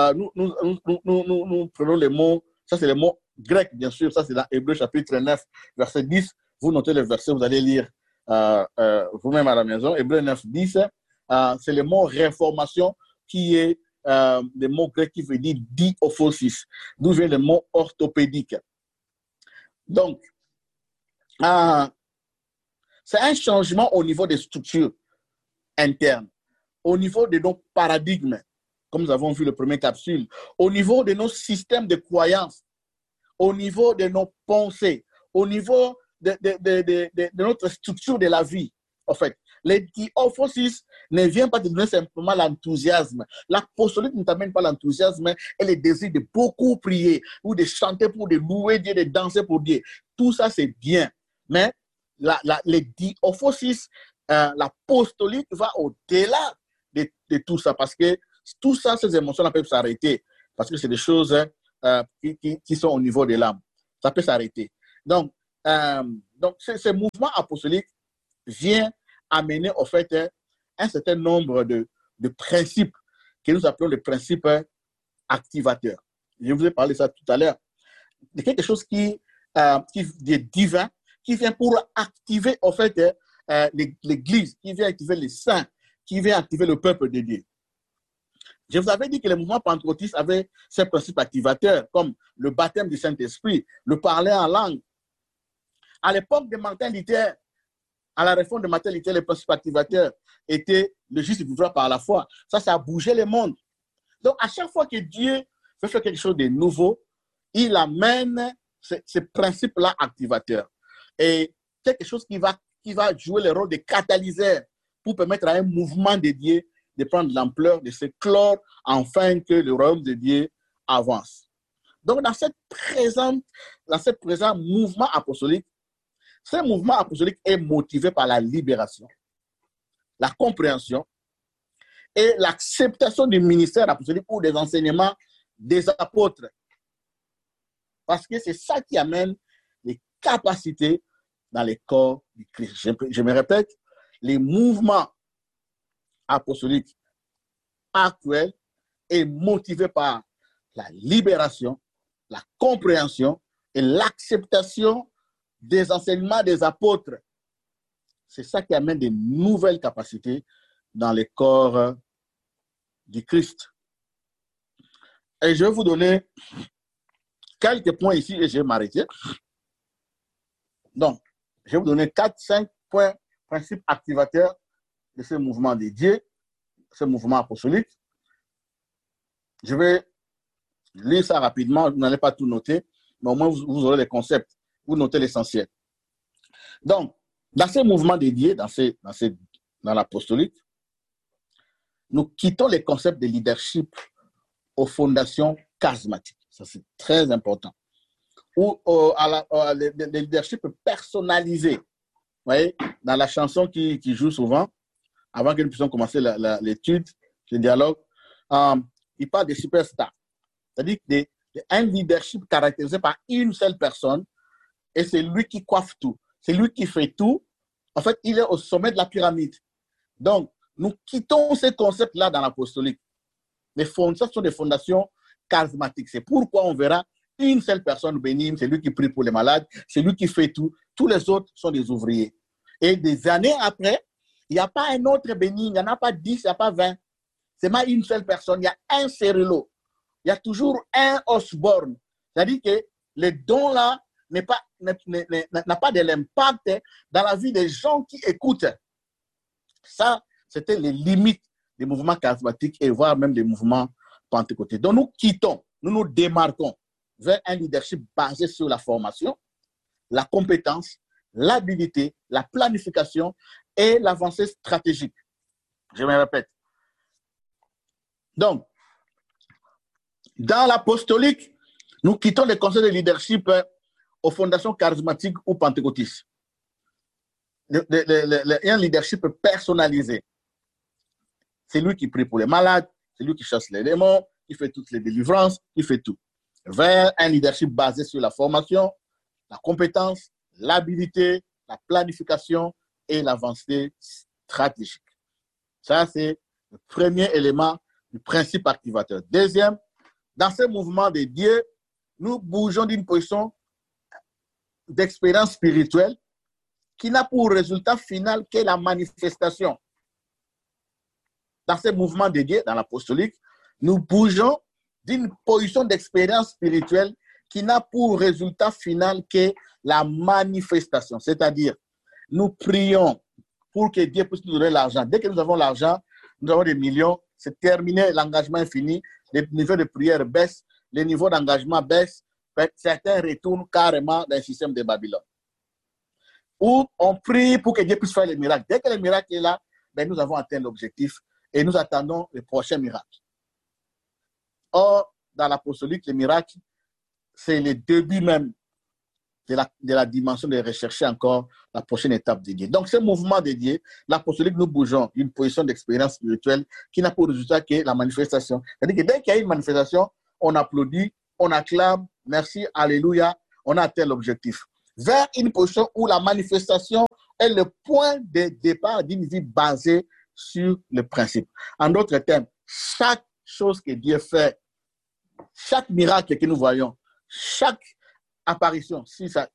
nous prenons le mot, ça c'est le mot grec, bien sûr, ça c'est dans Hébreux chapitre 9, verset 10. Vous notez le verset, vous allez lire vous-même à la maison. Hébreux 9, 10, c'est le mot réformation qui est le mot grec qui veut dire diophosis, d'où vient le mot orthopédique. Donc, c'est un changement au niveau des structures internes, au niveau de nos paradigmes, comme nous avons vu le premier capsule, au niveau de nos systèmes de croyances, au niveau de nos pensées, au niveau de notre structure de la vie. En fait, le diophosis ne vient pas te donner simplement l'enthousiasme. L'apostolique ne t'amène pas l'enthousiasme et le désir de beaucoup prier, ou de chanter pour de louer Dieu, de danser pour Dieu. Tout ça, c'est bien. Mais le diophosis, l'apostolique va au-delà de tout ça, parce que tout ça, ces émotions peuvent s'arrêter, parce que c'est des choses qui sont au niveau de l'âme. Ça peut s'arrêter. Donc ce mouvement apostolique vient amener au fait un certain nombre de principes que nous appelons les principes activateurs. Je vous ai parlé de ça tout à l'heure. De quelque chose qui est divin, qui vient pour activer au fait l'Église, qui vient activer les saints, qui vient activer le peuple de Dieu. Je vous avais dit que le mouvement pentecôtiste avait ces principes activateurs, comme le baptême du Saint-Esprit, le parler en langue. À l'époque de Martin Luther, à la réforme de Martin Luther, les principes activateurs étaient le juste vivra par la foi. Ça a bougé le monde. Donc, à chaque fois que Dieu veut faire quelque chose de nouveau, il amène ces principes-là activateurs. Et quelque chose qui va jouer le rôle de catalyseur pour permettre à un mouvement de Dieu de prendre l'ampleur, de s'éclore, afin que le royaume de Dieu avance. Donc, dans ce présent mouvement apostolique, ce mouvement apostolique est motivé par la libération, la compréhension et l'acceptation du ministère apostolique ou des enseignements des apôtres. Parce que c'est ça qui amène les capacités dans les corps du Christ. Je me répète, les mouvements apostoliques actuels est motivé par la libération, la compréhension et l'acceptation des enseignements des apôtres. C'est ça qui amène de nouvelles capacités dans les corps du Christ. Et je vais vous donner quelques points ici et je vais m'arrêter. Donc, je vais vous donner 4-5 points, principes activateurs de ce mouvement de Dieu, ce mouvement apostolique. Je vais lire ça rapidement, vous n'allez pas tout noter, mais au moins vous aurez les concepts, vous notez l'essentiel. Donc, dans ce mouvement de Dieu, dans l'apostolique, nous quittons les concepts de leadership aux fondations charismatiques. Ça, c'est très important. Ou le leadership personnalisé. Vous voyez, dans la chanson qui joue souvent, avant que nous puissions commencer l'étude, le dialogue, il parle des superstars. C'est-à-dire un leadership caractérisé par une seule personne, et c'est lui qui coiffe tout. C'est lui qui fait tout. En fait, il est au sommet de la pyramide. Donc, nous quittons ces concepts-là dans l'apostolique. Les fondations sont des fondations charismatiques. C'est pourquoi on verra une seule personne bénigne, c'est lui qui prie pour les malades, c'est lui qui fait tout. Tous les autres sont des ouvriers. Et des années après, il n'y a pas un autre béni, il n'y en a pas 10, il n'y a pas 20. C'est pas une seule personne, il y a un Cérélo. Il y a toujours un Osborne. C'est-à-dire que les dons-là n'a pas de l'impact dans la vie des gens qui écoutent. Ça, c'était les limites des mouvements charismatiques et voire même des mouvements pentecôtistes. Donc nous quittons, nous nous démarquons vers un leadership basé sur la formation, la compétence, l'habilité, la planification et l'avancée stratégique. Je me répète. Donc, dans l'apostolique, nous quittons les conseils de leadership aux fondations charismatiques ou pentecôtistes. Un leadership personnalisé. C'est lui qui prie pour les malades, c'est lui qui chasse les démons, qui fait toutes les délivrances, qui fait tout. Vers un leadership basé sur la formation, la compétence, l'habilité, la planification et l'avancée stratégique. Ça, c'est le premier élément du principe activateur. Deuxième, dans ce mouvement de Dieu, nous bougeons d'une position d'expérience spirituelle qui n'a pour résultat final que la manifestation. Dans ce mouvement de Dieu, dans l'apostolique, nous bougeons d'une position d'expérience spirituelle qui n'a pour résultat final que la manifestation. C'est-à-dire, nous prions pour que Dieu puisse nous donner l'argent. Dès que nous avons l'argent, nous avons des millions, c'est terminé, l'engagement est fini, les niveaux de prière baissent, les niveaux d'engagement baissent, certains retournent carrément dans le système de Babylone. Où on prie pour que Dieu puisse faire les miracles. Dès que le miracle est là, ben nous avons atteint l'objectif et nous attendons le prochain miracle. Or, dans l'apostolique, le miracle, c'est le début même de la dimension de rechercher encore la prochaine étape de Dieu. Donc, ce mouvement de Dieu, l'apostolique, nous bougeons d'une position d'expérience spirituelle qui n'a pour résultat que la manifestation. C'est-à-dire que dès qu'il y a une manifestation, on applaudit on acclame, merci, alléluia, on a atteint l'objectif. Vers une position où la manifestation est le point de départ d'une vie basée sur le principe. En d'autres termes, chaque chose que Dieu fait, chaque miracle que nous voyons, chaque apparition, si ça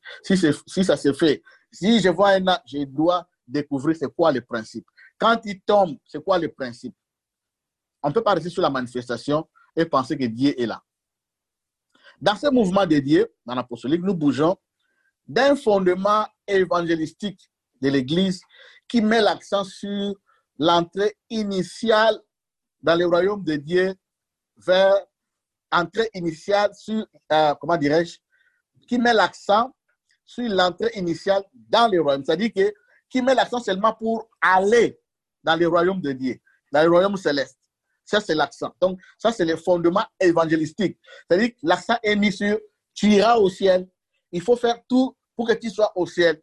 se fait, si je vois un acte, je dois découvrir c'est quoi le principe. Quand il tombe, c'est quoi le principe? On ne peut pas rester sur la manifestation et penser que Dieu est là. Dans ce mouvement de Dieu, dans l'apostolique, nous bougeons d'un fondement évangélistique de l'Église qui met l'accent sur l'entrée initiale dans le royaume de Dieu vers entrée initiale sur, comment dirais-je, qui met l'accent sur l'entrée initiale dans le royaume. C'est-à-dire que qui met l'accent seulement pour aller dans le royaume de Dieu, dans le royaume céleste. Ça, c'est l'accent. Donc, ça, c'est le fondement évangélistique. C'est-à-dire que l'accent est mis sur tu iras au ciel. Il faut faire tout pour que tu sois au ciel.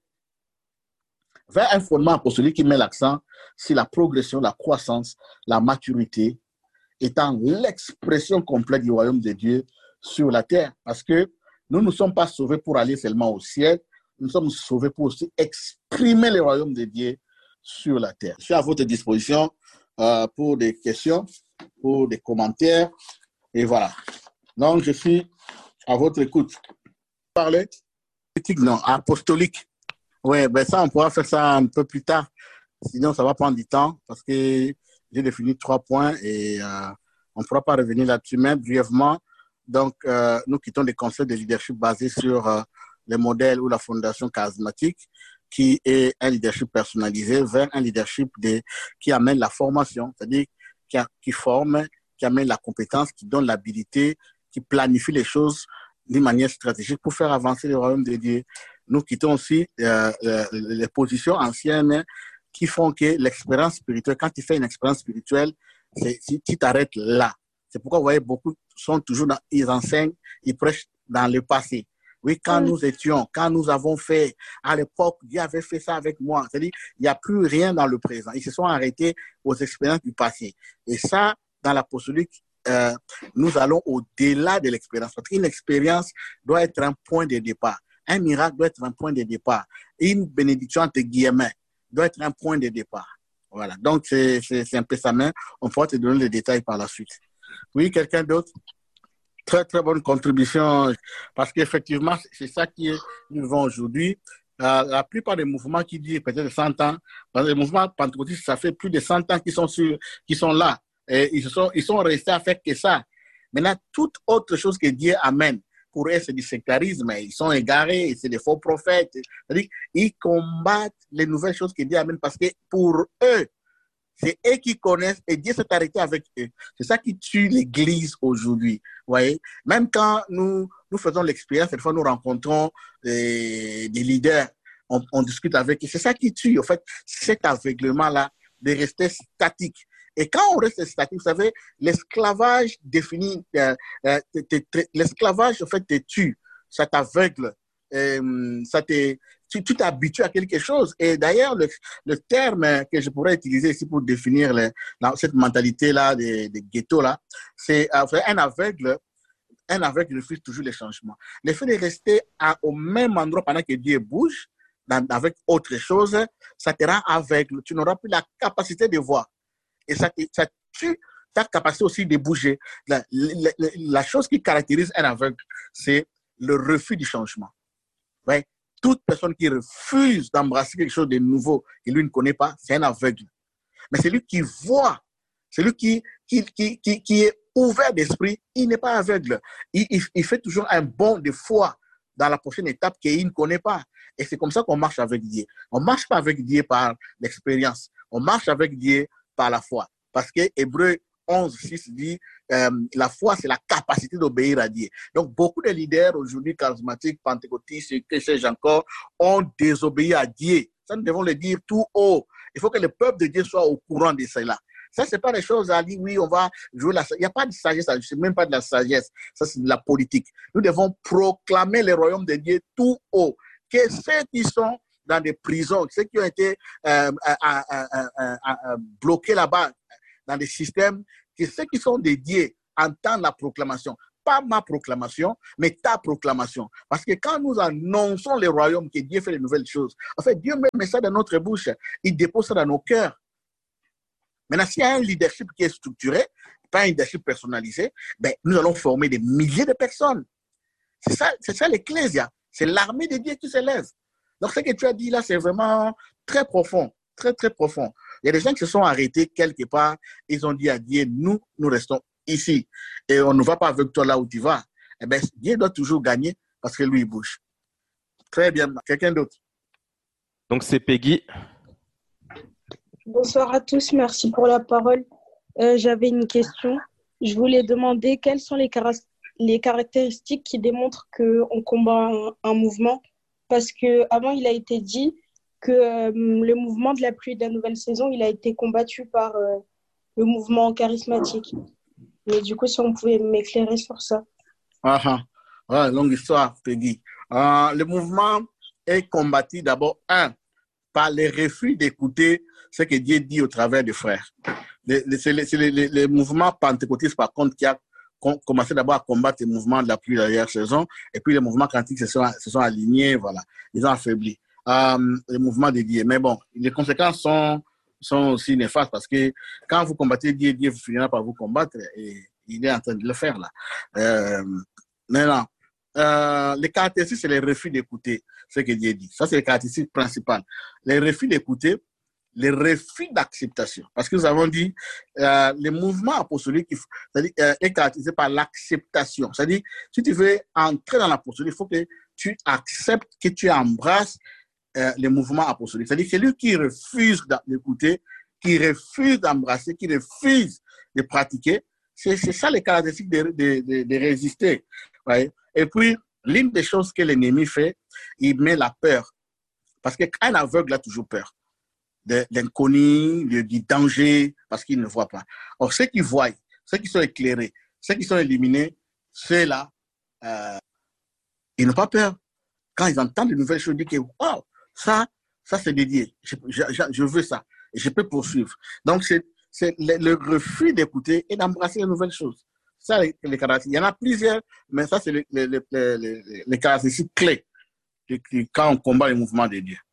Vers un fondement apostolique qui met l'accent sur la progression, la croissance, la maturité, étant l'expression complète du royaume de Dieu sur la terre. Parce que nous ne sommes pas sauvés pour aller seulement au ciel, nous sommes sauvés pour aussi exprimer le royaume de Dieu sur la terre. Je suis à votre disposition pour des questions, pour des commentaires, et voilà. Donc, je suis à votre écoute. Parler? Non, apostolique. Oui, ben ça, on pourra faire ça un peu plus tard. Sinon, ça va prendre du temps parce que j'ai défini 3 points et on ne pourra pas revenir là-dessus, même brièvement. Donc, nous quittons des concepts de leadership basés sur les modèles ou la fondation charismatique, qui est un leadership personnalisé, vers un leadership qui amène la formation, c'est-à-dire qui forme, qui amène la compétence, qui donne l'habilité, qui planifie les choses d'une manière stratégique pour faire avancer le royaume de Dieu. Nous quittons aussi les positions anciennes qui font que l'expérience spirituelle, quand tu fais une expérience spirituelle, si tu t'arrêtes là. C'est pourquoi vous voyez, beaucoup sont toujours ils enseignent, ils prêchent dans le passé. Oui, quand nous étions, quand nous avons fait, à l'époque, Dieu avait fait ça avec moi. C'est-à-dire, il n'y a plus rien dans le présent. Ils se sont arrêtés aux expériences du passé. Et ça, dans l'apostolique, nous allons au-delà de l'expérience. Parce qu'une expérience doit être un point de départ. Un miracle doit être un point de départ. Une bénédiction, entre guillemets, doit être un point de départ. Voilà. Donc, c'est un peu ça, mais on pourra te donner les détails par la suite. Oui, quelqu'un d'autre? Très, très bonne contribution, parce qu'effectivement, c'est ça qui est vivant aujourd'hui. La plupart des mouvements qui disent peut-être 100 ans, parce que les mouvements pentecôtistes, ça fait plus de 100 ans qui sont là. Et ils sont restés à faire que ça. Maintenant, toute autre chose que Dieu amène, pour eux, c'est du sectarisme. Ils sont égarés, c'est des faux prophètes. C'est-à-dire, ils combattent les nouvelles choses que Dieu amène parce que pour eux, c'est eux qui connaissent et Dieu s'est arrêté avec eux. C'est ça qui tue l'Église aujourd'hui. Voyez, même quand nous faisons l'expérience, cette fois nous rencontrons des leaders, on discute avec eux. C'est ça qui tue, en fait, cet aveuglement-là de rester statique. Et quand on reste statique, vous savez, l'esclavage définit, l'esclavage, en fait, te tue, ça t'aveugle, tu t'habitues à quelque chose. Et d'ailleurs, le terme que je pourrais utiliser ici pour définir cette mentalité-là des ghettos-là, c'est un aveugle refuse toujours les changements. Le fait de rester au même endroit pendant que Dieu bouge, avec autre chose, ça te rend aveugle. Tu n'auras plus la capacité de voir. Et ça tue ta capacité aussi de bouger. La chose qui caractérise un aveugle, c'est le refus du changement. Ouais. Toute personne qui refuse d'embrasser quelque chose de nouveau que lui ne connaît pas, c'est un aveugle. Mais celui qui voit, celui qui est ouvert d'esprit, il n'est pas aveugle. Il fait toujours un bond de foi dans la prochaine étape qu'il ne connaît pas. Et c'est comme ça qu'on marche avec Dieu. On ne marche pas avec Dieu par l'expérience. On marche avec Dieu par la foi. Parce que Hébreux 11:6 dit la foi, c'est la capacité d'obéir à Dieu. Donc, beaucoup de leaders aujourd'hui, charismatiques, pentecôtistes, que sais-je encore, ont désobéi à Dieu. Ça, nous devons le dire tout haut. Il faut que le peuple de Dieu soit au courant de cela. Ça, ce n'est pas des choses à dire, oui, on va jouer la sagesse. Il n'y a pas de sagesse, ce n'est même pas de la sagesse. Ça, c'est de la politique. Nous devons proclamer le royaume de Dieu tout haut. Que ceux qui sont dans des prisons, ceux qui ont été bloqués là-bas, dans des systèmes, que ceux qui sont dédiés entendent la proclamation. pas ma proclamation, mais ta proclamation. Parce que quand nous annonçons le royaume, que Dieu fait de nouvelles choses, en fait, Dieu met ça dans notre bouche, il dépose ça dans nos cœurs. Maintenant, s'il y a un leadership qui est structuré, pas un leadership personnalisé, ben, nous allons former des milliers de personnes. C'est ça l'ecclésia. C'est l'armée de Dieu qui s'élève. Donc, ce que tu as dit là, c'est vraiment très profond, très, très profond. Il y a des gens qui se sont arrêtés quelque part, ils ont dit à Dieu, nous restons ici et on ne va pas avec toi là où tu vas. Eh bien, Dieu doit toujours gagner parce que lui, il bouge. Très bien. Quelqu'un d'autre? Donc, c'est Peggy. Bonsoir à tous, merci pour la parole. J'avais une question. Je voulais demander quelles sont les caractéristiques qui démontrent qu'on combat un mouvement. Parce qu'avant, il a été dit que le mouvement de la pluie de la nouvelle saison, il a été combattu par le mouvement charismatique. Mais du coup, si on pouvait m'éclairer sur ça. Ouais, longue histoire, Peggy. Le mouvement est combattu d'abord, par les refus d'écouter ce que Dieu dit au travers des frères. C'est les mouvements pentecôtistes, par contre, qui a commencé d'abord à combattre les mouvements de la pluie de la dernière saison, et puis les mouvements quantiques se sont alignés, voilà, ils ont affaibli les mouvements de Dieu. Mais bon, les conséquences sont aussi néfastes, parce que quand vous combattez Dieu, Dieu finira par vous combattre, et il est en train de le faire là. Maintenant, les caractéristiques, c'est les refus d'écouter ce que Dieu dit. Ça, c'est les caractéristiques principales. Les refus d'écouter, les refus d'acceptation. Parce que nous avons dit, le mouvement apostolique est caractérisé par l'acceptation. C'est-à-dire, si tu veux entrer dans l'apostolique, il faut que tu acceptes, que tu embrasses le mouvement apostolique. C'est-à-dire, celui qui refuse d'écouter, qui refuse d'embrasser, qui refuse de pratiquer, c'est ça les caractéristiques de résister. Ouais. Et puis, l'une des choses que l'ennemi fait, il met la peur. Parce qu'un aveugle a toujours peur de l'inconnu, du danger, parce qu'il ne voit pas. Or, ceux qui voient, ceux qui sont éclairés, ceux qui sont éliminés, ceux-là, ils n'ont pas peur. Quand ils entendent de nouvelles choses, ils disent que wow, ça c'est dédié. Je veux ça. Et je peux poursuivre. Donc, c'est le refus d'écouter et d'embrasser les nouvelles choses. Ça, les caractéristiques. Il y en a plusieurs, mais ça, c'est les caractéristiques clés quand on combat les mouvements de Dieu.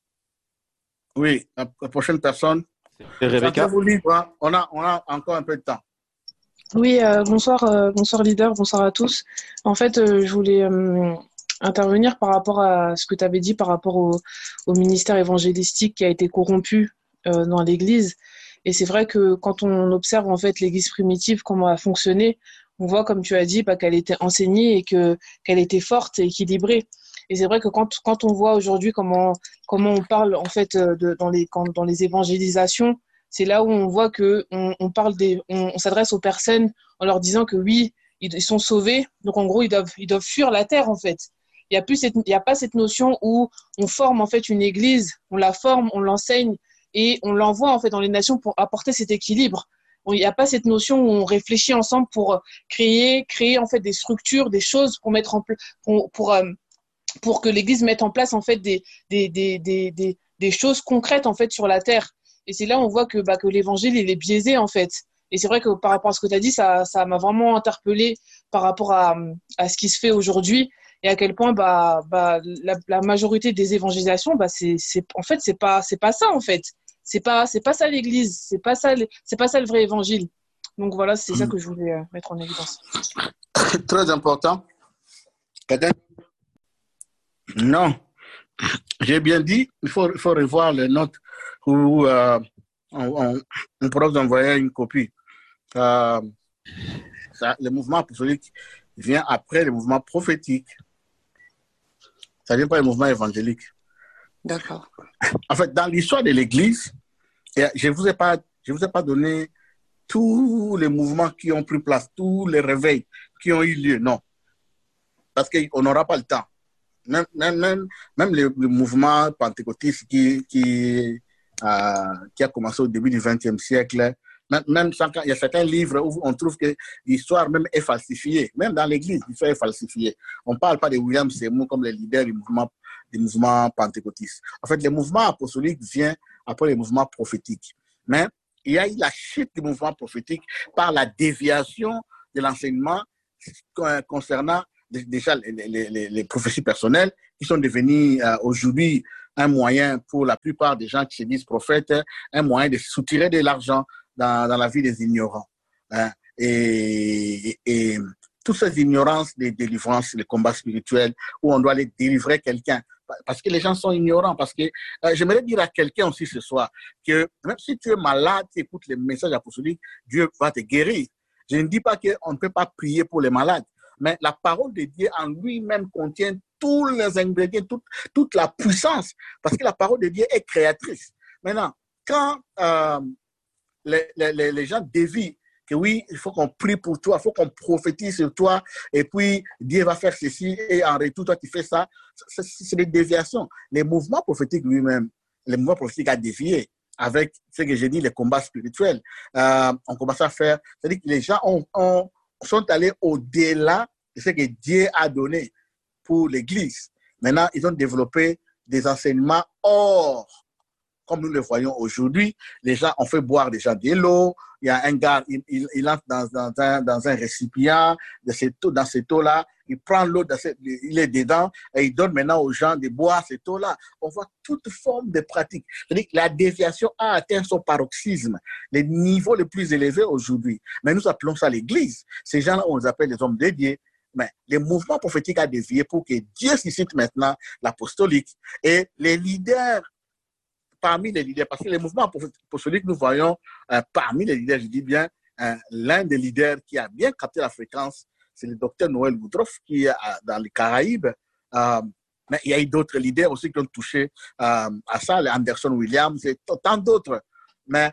Oui, la prochaine personne. C'est Rebecca. Vous libre, hein? On a encore un peu de temps. Oui, bonsoir leader, bonsoir à tous. En fait, je voulais intervenir par rapport à ce que tu avais dit par rapport au ministère évangélistique qui a été corrompu dans l'Église. Et c'est vrai que quand on observe en fait l'Église primitive, comment elle a fonctionné, on voit, comme tu as dit, qu'elle était enseignée et qu'elle était forte et équilibrée. Et c'est vrai que quand on voit aujourd'hui comment on parle en fait dans les évangélisations, c'est là où on voit que on s'adresse aux personnes en leur disant que oui, ils sont sauvés, donc en gros ils doivent fuir la terre en fait. Il y a pas cette notion où on forme en fait une église, on la forme, on l'enseigne et on l'envoie en fait dans les nations pour apporter cet équilibre. Il n'y a pas cette notion où on réfléchit ensemble pour créer en fait des structures, des choses pour mettre en place pour que l'Église mette en place en fait des choses concrètes en fait sur la terre. Et c'est là où on voit que l'évangile il est biaisé en fait. Et c'est vrai que par rapport à ce que tu as dit, ça m'a vraiment interpellée par rapport à ce qui se fait aujourd'hui et à quel point la majorité des évangélisations en fait c'est pas ça en fait. C'est pas ça l'Église, c'est pas ça le vrai évangile. Donc voilà, c'est ça que je voulais mettre en évidence. Très important. Non, j'ai bien dit, il faut revoir les notes où on pourra vous envoyer une copie. Le mouvement apostolique vient après le mouvement prophétique. Ça ne vient pas le mouvement évangélique. D'accord. En fait, dans l'histoire de l'Église, je ne vous ai pas donné tous les mouvements qui ont pris place, tous les réveils qui ont eu lieu, non. Parce qu'on n'aura pas le temps. Même le mouvement pentecôtiste qui a commencé au début du XXe siècle, même il y a certains livres où on trouve que l'histoire même est falsifiée. Même dans l'Église, l'histoire est falsifiée. On ne parle pas de William Seymour comme le leader du mouvement pentecôtiste. En fait, le mouvement apostolique vient après le mouvement prophétique. Mais il y a eu la chute du mouvement prophétique par la déviation de l'enseignement concernant déjà les prophéties personnelles qui sont devenues aujourd'hui un moyen pour la plupart des gens qui se disent prophètes, un moyen de soutirer de l'argent dans la vie des ignorants. Hein. Et toutes ces ignorances des délivrances, les combats spirituels, où on doit aller délivrer quelqu'un, parce que les gens sont ignorants, parce que j'aimerais dire à quelqu'un aussi ce soir que même si tu es malade, tu écoutes les messages apostoliques, Dieu va te guérir. Je ne dis pas qu'on ne peut pas prier pour les malades, mais la parole de Dieu en lui-même contient tous les ingrédients, toute la puissance, parce que la parole de Dieu est créatrice. Maintenant, quand les gens dévient, que oui, il faut qu'on prie pour toi, il faut qu'on prophétise sur toi, et puis Dieu va faire ceci, et en retour, toi, tu fais ça. C'est des déviations. Les mouvements prophétiques lui-même, les mouvements prophétiques a dévié avec ce que j'ai dit, les combats spirituels. On commence à faire, c'est-à-dire que les gens sont allés au-delà de ce que Dieu a donné pour l'Église. Maintenant, ils ont développé des enseignements hors, comme nous le voyons aujourd'hui. Les gens ont fait boire des gens de l'eau. Il y a un gars, il entre dans un récipient, dans cette eau-là, il prend l'eau, il est dedans, et il donne maintenant aux gens de boire cette eau-là. On voit toute forme de pratique. C'est-à-dire que la déviation a atteint son paroxysme, les niveaux les plus élevés aujourd'hui. Mais nous appelons ça l'Église. Ces gens-là, on les appelle les hommes de Dieu. Mais les mouvements prophétiques ont dévié pour que Dieu suscite maintenant l'apostolique. Et les leaders, parmi les leaders, parce que les mouvements apostoliques, nous voyons parmi les leaders, je dis bien, l'un des leaders qui a bien capté la fréquence, c'est le docteur Noël Woodruff qui est dans les Caraïbes. Mais il y a eu d'autres leaders aussi qui ont touché à ça, les Anderson Williams et tant d'autres. Mais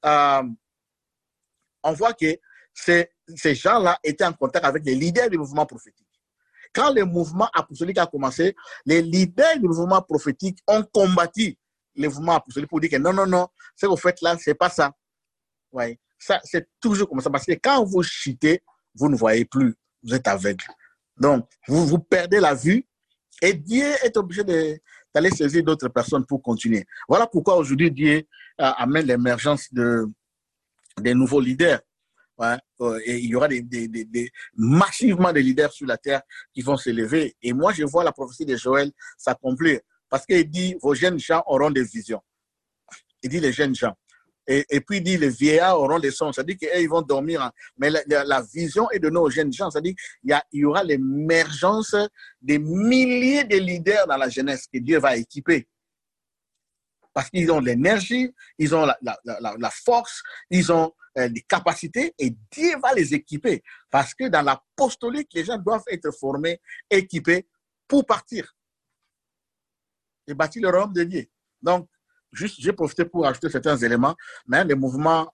on voit que ces gens-là étaient en contact avec les leaders du mouvement prophétique. Quand le mouvement apostolique a commencé, les leaders du mouvement prophétique ont combattu le mouvement apostolique pour dire que non, ce que vous faites là, c'est pas ça. Ouais. Ça, c'est toujours comme ça. Parce que quand vous chutez, vous ne voyez plus. Vous êtes aveugle. Donc, vous perdez la vue et Dieu est obligé d'aller saisir d'autres personnes pour continuer. Voilà pourquoi aujourd'hui Dieu amène l'émergence des nouveaux leaders. Ouais, et il y aura massivement de leaders sur la terre qui vont s'élever. Et moi, je vois la prophétie de Joël s'accomplir. Parce qu'il dit, vos jeunes gens auront des visions. Il dit les jeunes gens. Et puis il dit, les vieillards auront des sons. C'est-à-dire qu'ils vont dormir. Mais la vision est donnée aux jeunes gens. C'est-à-dire qu'il y aura l'émergence des milliers de leaders dans la jeunesse que Dieu va équiper. Parce qu'ils ont l'énergie, ils ont la force, ils ont des capacités et Dieu va les équiper. Parce que dans l'apostolique, les gens doivent être formés, équipés pour partir et bâtir le royaume de Dieu. Donc, juste, j'ai profité pour ajouter certains éléments, mais le mouvement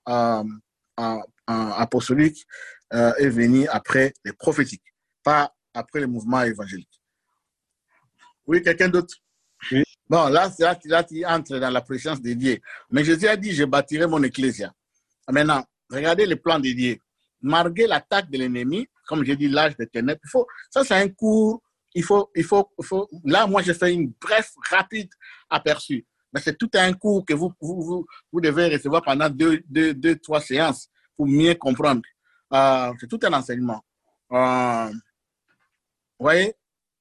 apostolique est venu après les prophétiques, pas après le mouvement évangélique. Oui, quelqu'un d'autre? Oui. Bon, là, tu entres dans la présence de Dieu. Mais Jésus a dit, je bâtirai mon ecclésia. Maintenant, regardez le plan de Dieu. Malgré l'attaque de l'ennemi, comme j'ai dit, l'âge des ténèbres, ça c'est un cours, là, moi, j'ai fait une bref, rapide aperçu. Mais c'est tout un cours que vous devez recevoir pendant deux, 3 séances pour mieux comprendre. C'est tout un enseignement. Vous voyez,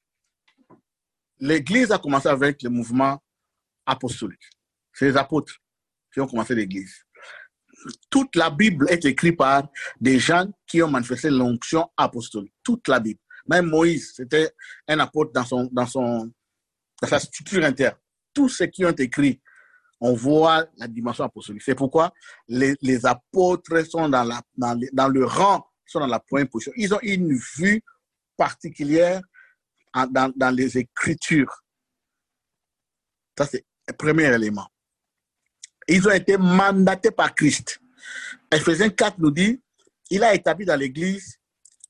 l'Église a commencé avec le mouvement apostolique. C'est les apôtres qui ont commencé l'Église. Toute la Bible est écrite par des gens qui ont manifesté l'onction apostolique. Toute la Bible. Même Moïse, c'était un apôtre dans sa structure interne. Tous ceux qui ont écrit, on voit la dimension apostolique. C'est pourquoi les apôtres sont dans le rang, sont dans la première position. Ils ont une vue particulière dans les Écritures. Ça, c'est le premier élément. Ils ont été mandatés par Christ. Ephésiens 4 nous dit, il a établi dans l'Église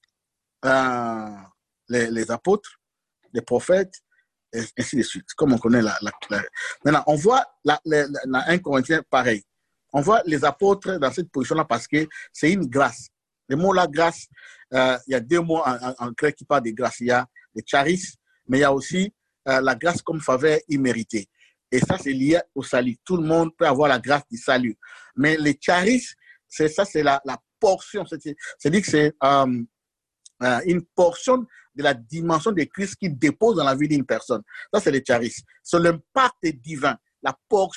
les apôtres, les prophètes, et ainsi de suite, comme on connaît Maintenant, on voit dans 1 Corinthiens pareil. On voit les apôtres dans cette position-là parce que c'est une grâce. Le mot la grâce, il y a 2 mots en grec qui parlent de grâce. Il y a le charis, mais il y a aussi la grâce comme faveur imméritée. Et ça, c'est lié au salut. Tout le monde peut avoir la grâce du salut. Mais les charis, c'est la portion. C'est-à-dire que une portion de la dimension de Christ qui dépose dans la vie d'une personne. Ça, c'est le charisme. C'est l'impact divin, la portion